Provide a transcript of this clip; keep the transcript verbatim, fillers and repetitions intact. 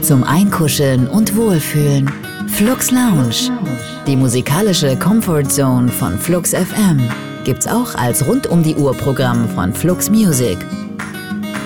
zum Einkuscheln und Wohlfühlen. Flux Lounge, die musikalische Comfort Zone von Flux F M, gibt's auch als Rund-um-die-Uhr-Programm von Flux Music.